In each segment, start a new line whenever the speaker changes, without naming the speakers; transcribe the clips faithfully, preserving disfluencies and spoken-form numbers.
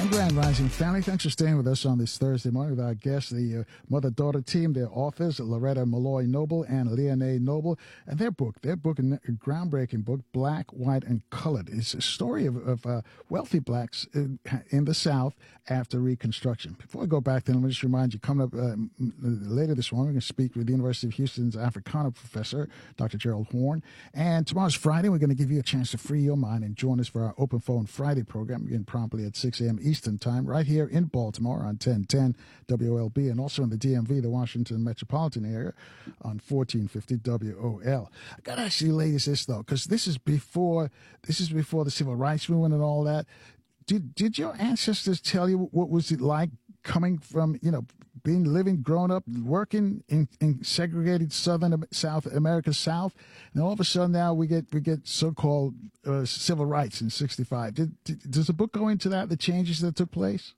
Grand Rising family. Thanks for staying with us on this Thursday morning with our guests, the uh, mother-daughter team, their authors, Loretta Malloy Noble and Leonae Noble, and their book, their book, a groundbreaking book, Black, White, and Colored. It's a story of, of uh, wealthy blacks in, in the South after Reconstruction. Before I go back then, let me just remind you, coming up uh, later this morning, we're going to speak with the University of Houston's Africana professor, Doctor Gerald Horne. And tomorrow's Friday. We're going to give you a chance to free your mind and join us for our Open Phone Friday program, again promptly at six a.m. Eastern Time, right here in Baltimore on ten ten W O L B, and also in the D M V, the Washington metropolitan area, on fourteen fifty W O L. I got to ask you ladies this, though, because this is before this is before the civil rights movement and all that. Did did your ancestors tell you what was it like coming from, you know, being living, growing up, working in, in segregated Southern South America South, and all of a sudden now we get we get so-called uh, civil rights in sixty-five. Did, did, does the book go into that, the changes that took place?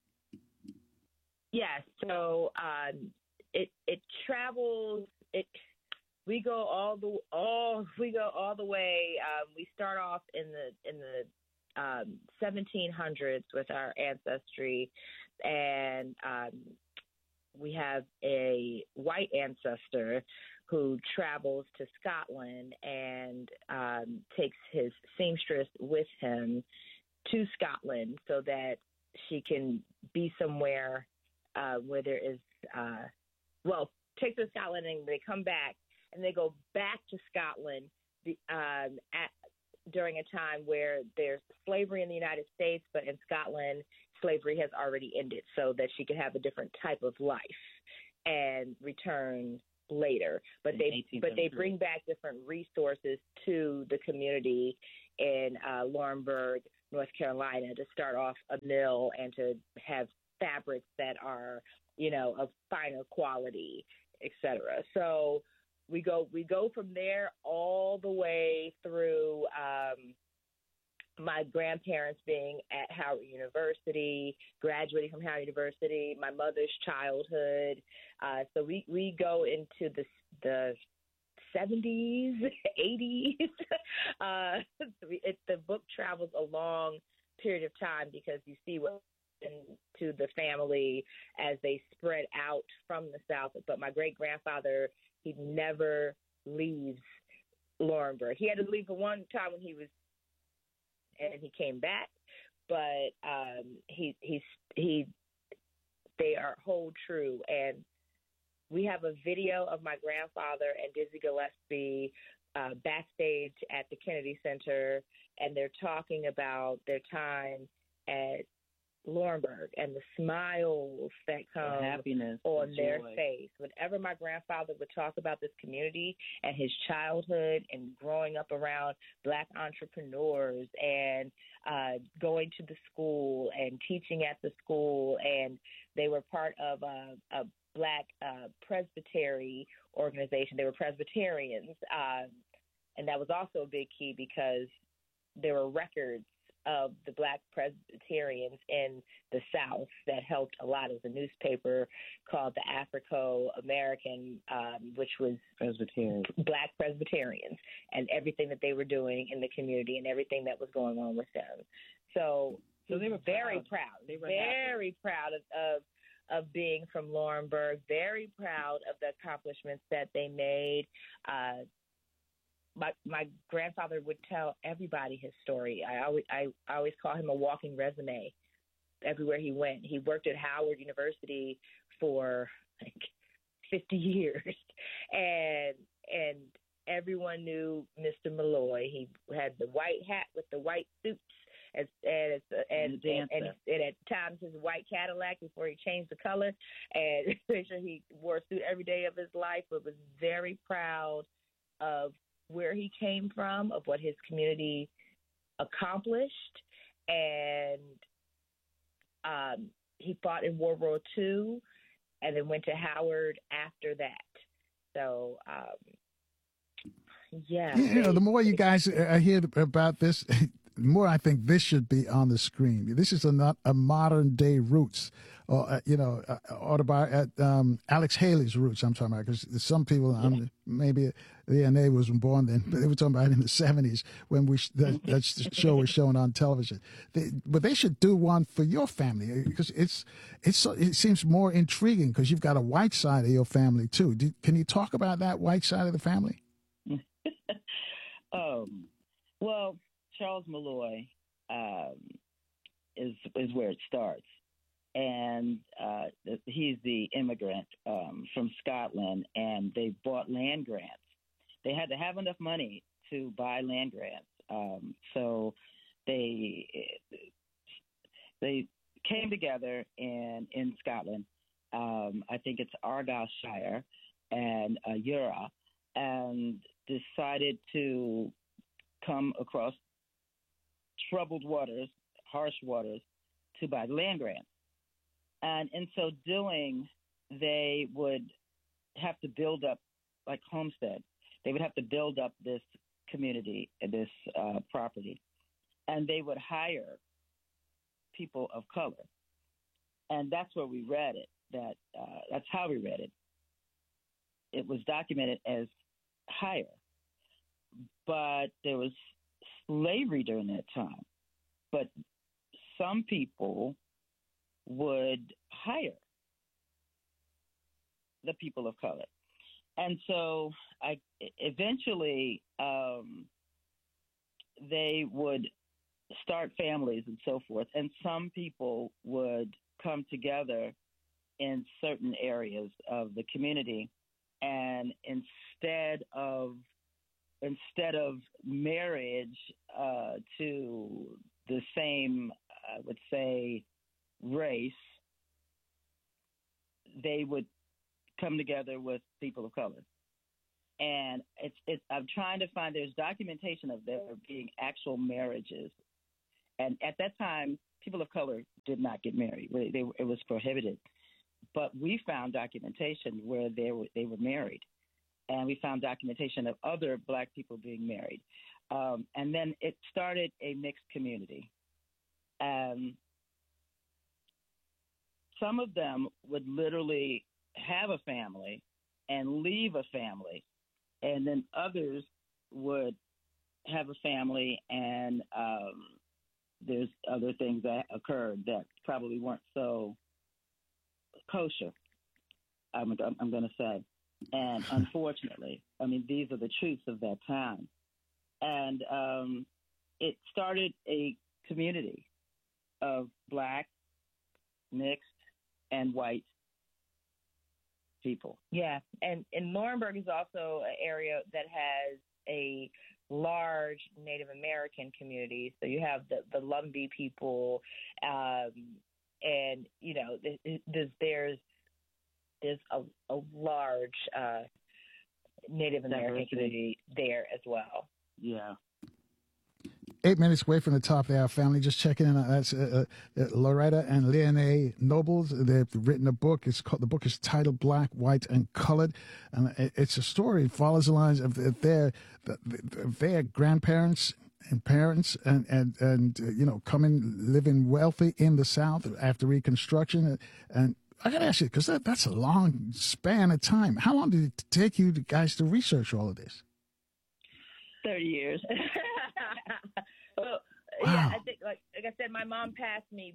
Yes. So um, it it travels. It we go all the all we go all the way. Um, we start off in the in the um, seventeen hundreds with our ancestry, and um, we have a white ancestor who travels to Scotland and um, takes his seamstress with him to Scotland so that she can be somewhere uh, where there is, uh, well, takes her to Scotland and they come back and they go back to Scotland the, um, at, during a time where there's slavery in the United States, but in Scotland, slavery has already ended so that she could have a different type of life and return later. But they but they bring back different resources to the community in uh, Laurinburg, North Carolina, to start off a mill and to have fabrics that are, you know, of finer quality, et cetera. So we go we go from there all the way through um, my grandparents being at Howard University, graduating from Howard University, my mother's childhood. Uh, so we, we go into the the seventies, eighties. Uh, it, the book travels a long period of time because you see what happened to the family as they spread out from the South. But my great-grandfather, he never leaves Laurinburg. He had to leave for one time when he was and he came back, but um, he he he they are hold true. And we have a video of my grandfather and Dizzy Gillespie uh, backstage at the Kennedy Center, and they're talking about their time at Laurinburg and the smiles that come
happiness,
on
the
their
joy.
face. Whenever my grandfather would talk about this community and his childhood and growing up around Black entrepreneurs and uh, going to the school and teaching at the school, and they were part of a, a Black uh, Presbytery organization. They were Presbyterians, uh, and that was also a big key because there were records of the Black Presbyterians in the South that helped a lot. Of the newspaper called the Africo-American, um, which was
Presbyterian.
Black Presbyterians, and everything that they were doing in the community and everything that was going on with them. So,
so they were
very
proud.
proud,
They were
very
happy.
proud of, of of being from Laurinburg, very proud of the accomplishments that they made. Uh, My my grandfather would tell everybody his story. I always I, I always call him a walking resume. Everywhere he went, he worked at Howard University for like fifty years, and and everyone knew Mister Malloy. He had the white hat with the white suits, and and and, and, and, and at times his white Cadillac before he changed the color, and make sure he wore a suit every day of his life. But was very proud of where he came from, of what his community accomplished, and um, he fought in World War Two, and then went to Howard after that. So, um, yeah.
You know, the more you guys uh, hear about this, the more I think this should be on the screen. This is a not a modern day Roots, or uh, you know, uh, autobi- uh, um, Alex Haley's Roots. I'm talking about, because some people, um, maybe Leah and A wasn't born then, but they were talking about in the seventies when we that, that show was shown on television. They, but they should do one for your family because it's it's so- it seems more intriguing because you've got a white side of your family too. Do, can you talk about that white side of the family?
um, well, Charles Malloy um, is is where it starts. And uh, he's the immigrant um, from Scotland, and they bought land grants. They had to have enough money to buy land grants, um, so they they came together in in Scotland. Um, I think it's Argyllshire and uh, Jura, and decided to come across troubled waters, harsh waters, to buy land grants. And in so doing, they would have to build up, like homestead, they would have to build up this community, this uh, property. And they would hire people of color. And that's where we read it. That uh, that's how we read it. It was documented as hire. But there was slavery during that time. But some people would hire the people of color. And so I eventually um, they would start families and so forth. And some people would come together in certain areas of the community. And instead of instead of marriage uh, to the same, I would say, race, they would come together with people of color. And it's, it's I'm trying to find, there's documentation of there being actual marriages. And at that time, people of color did not get married. They, they, it was prohibited. But we found documentation where they were, they were married. And we found documentation of other black people being married. Um, and then it started a mixed community. Um, some of them would literally have a family and leave a family. And then others would have a family and um, there's other things that occurred that probably weren't so kosher, I'm, I'm going to say. And unfortunately, I mean, these are the truths of that time. And um, it started a community of black, mixed, and white people.
Yeah, and, and Laurinburg is also an area that has a large Native American community. So you have the, the Lumbee people, um, and, you know, there's, there's There's a, a large uh, Native American
Diversity.
community there as well.
Yeah.
Eight minutes away from the top of our family. Just checking in. That's uh, uh, Loretta and Leonie Nobles. They've written a book. It's called, the book is titled Black, White, and Colored. And it's a story. It follows the lines of their, their grandparents and parents and, and, and uh, you know, coming, living wealthy in the South after Reconstruction. And I got to ask you, because that, that's a long span of time. How long did it take you guys to research all of this?
thirty years.
Well,
Wow.
yeah, I think, like, like I said, my mom passed me.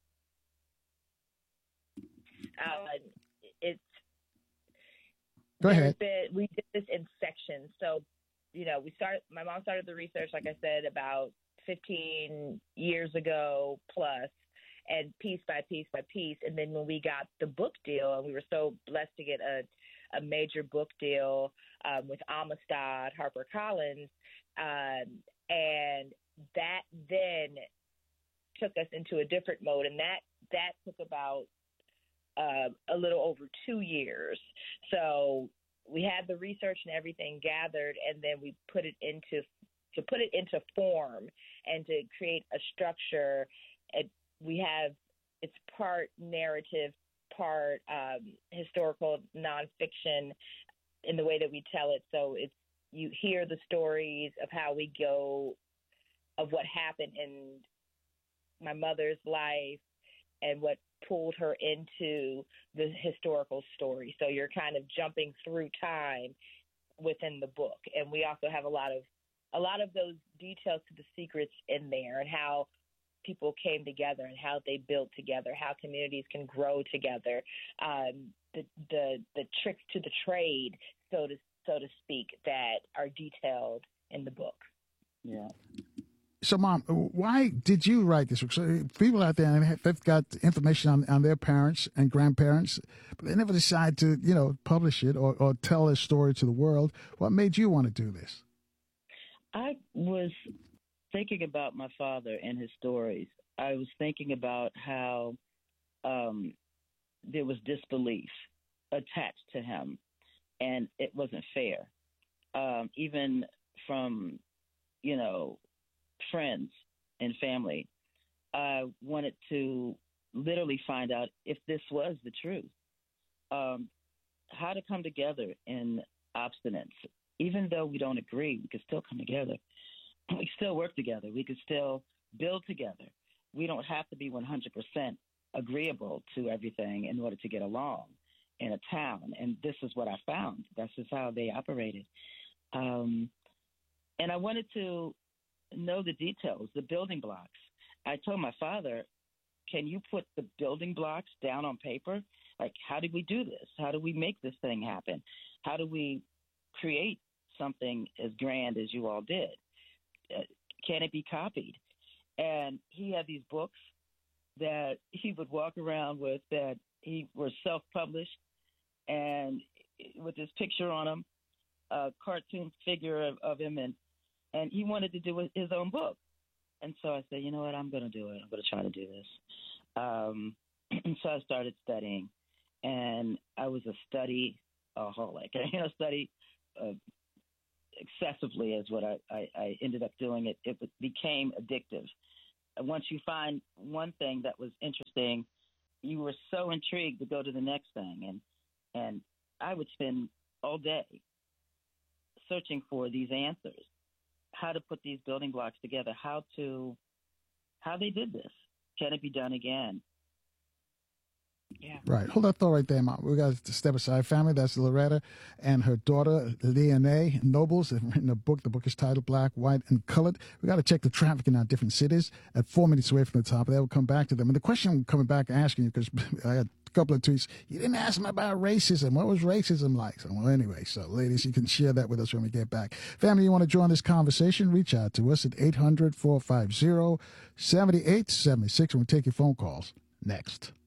Uh, it's
Go ahead.
been, we did this in sections. So, you know, we started. My mom started the research, like I said, about fifteen years ago plus. And piece by piece by piece. And then when we got the book deal, and we were so blessed to get a, a major book deal um, with Amistad, HarperCollins, um, and that then took us into a different mode. And that, that took about uh, a little over two years. So we had the research and everything gathered, and then we put it into to put it into form and to create a structure. It, we have, it's part narrative, part um, historical nonfiction in the way that we tell it. So it's, you hear the stories of how we go, of what happened in my mother's life and what pulled her into the historical story. So you're kind of jumping through time within the book, and we also have a lot of a lot of those details to the secrets in there, and how people came together and how they built together, how communities can grow together, um, the the the tricks to the trade, so to so to speak, that are detailed in the book.
Yeah.
So, Mom, why did you write this book? So people out there, they've got information on, on their parents and grandparents, but they never decide to, you know, publish it or, or tell their story to the world. What made you want to do this?
I was thinking about my father and his stories. I was thinking about how um, there was disbelief attached to him, and it wasn't fair. Um, even from, you know, friends and family, I wanted to literally find out if this was the truth. Um, how to come together in obstinance. Even though we don't agree, we could still come together. We still work together. We could still build together. We don't have to be one hundred percent agreeable to everything in order to get along in a town. And this is what I found. This is how they operated. Um, and I wanted to know the details, the building blocks. I told my father, can you put the building blocks down on paper? Like, how did we do this? How do we make this thing happen? How do we create something as grand as you all did? Uh, can it be copied? And he had these books that he would walk around with that he were self-published and with his picture on them, a cartoon figure of, of him, and And he wanted to do his own book. And so I said, you know what, I'm going to do it. I'm going to try to do this. Um, so I started studying. And I was a study-aholic. You know, study uh, excessively is what I, I, I ended up doing. It, it became addictive. And once you find one thing that was interesting, you were so intrigued to go to the next thing. And, and I would spend all day searching for these answers. How to put these building blocks together, how to, how they did this. Can it be done again? Yeah.
Right. Hold that thought right there, Mom. We got to step aside. Family, that's Loretta and her daughter, Leonie Nobles, have written a book. The book is titled Black, White, and Colored. We got to check the traffic in our different cities at four minutes away from the top of that. We'll come back to them. And the question I'm coming back asking you, because I had a couple of tweets, you didn't ask me about racism. What was racism like? So, well, anyway, so ladies, you can share that with us when we get back. Family, you want to join this conversation? Reach out to us at eight hundred, four five zero, seven eight seven six, and we'll take your phone calls next.